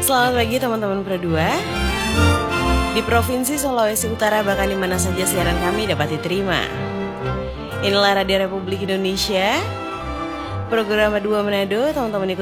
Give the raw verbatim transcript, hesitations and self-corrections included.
Selamat pagi teman-teman Pro dua. Di Provinsi Sulawesi Utara bahkan di mana saja siaran kami dapat diterima. Inilah Radio Republik Indonesia, program dua Manado, teman-teman ikuti